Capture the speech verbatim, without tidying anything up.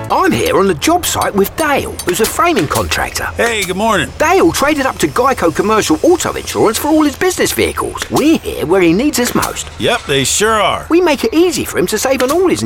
I'm here on the job site with Dale, who's a framing contractor. Hey, good morning. Dale traded up to Geico Commercial Auto Insurance for all his business vehicles. We're here where he needs us most. Yep, they sure are. We make it easy for him to save on all his